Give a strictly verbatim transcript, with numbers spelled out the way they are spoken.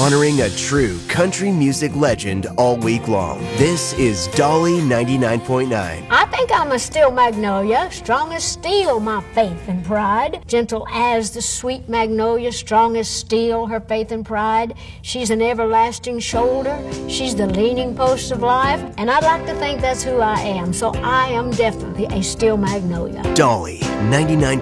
honoring a true country music legend all week long. This is Dolly ninety-nine point nine. I think I'm a steel magnolia, strong as steel, my faith and pride. Gentle as the sweet magnolia, strong as steel, her faith and pride. She's an everlasting shoulder, she's the leaning post of life, and I'd like to think that's who I am, so I am definitely a steel magnolia. Dolly ninety-nine